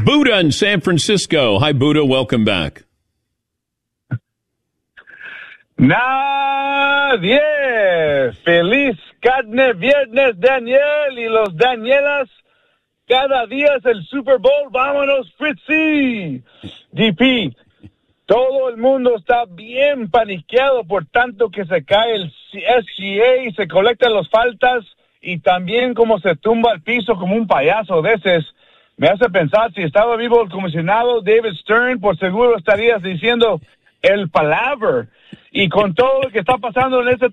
Buddha in San Francisco. Hi, Buddha. Welcome back. Nadie. Feliz carne viernes, Daniel y los Danielas. Cada día es el Super Bowl. Vámonos, Fritzy. DP, todo el mundo está bien paniqueado por tanto que se cae el SGA y se colectan las faltas y también como se tumba al piso como un payaso de esos. Me hace pensar, si estaba vivo el comisionado David Stern, por seguro estarías diciendo el palabra. Y con todo lo que está pasando en este